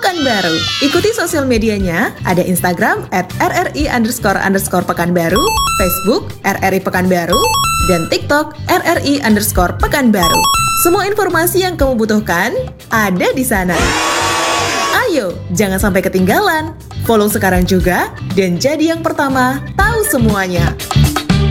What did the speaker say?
Pekanbaru. Ikuti sosial medianya, ada Instagram @rri__pekanbaru, Facebook RRI Pekanbaru, dan TikTok RRI_Pekanbaru. Semua informasi yang kamu butuhkan ada di sana. Ayo, jangan sampai ketinggalan. Follow sekarang juga dan jadi yang pertama tahu semuanya.